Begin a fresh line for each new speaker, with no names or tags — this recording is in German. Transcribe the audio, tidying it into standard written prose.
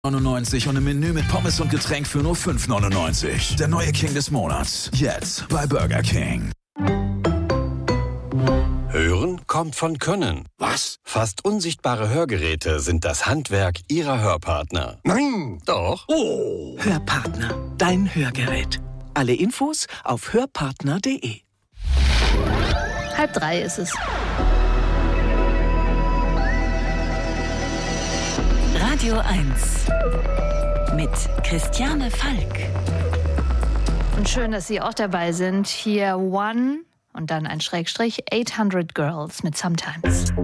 99 und im Menü mit Pommes und Getränk für nur 5,99. Der neue King des Monats. Jetzt bei Burger King.
Hören kommt von Können.
Was?
Fast unsichtbare Hörgeräte sind das Handwerk Ihrer Hörpartner.
Nein!
Doch.
Oh!
Hörpartner, dein Hörgerät. Alle Infos auf hörpartner.de.
2:30 ist es.
Radio 1 mit Christiane Falk.
Und schön, dass Sie auch dabei sind. Hier One und dann ein Schrägstrich 800 Girls mit Sometimes.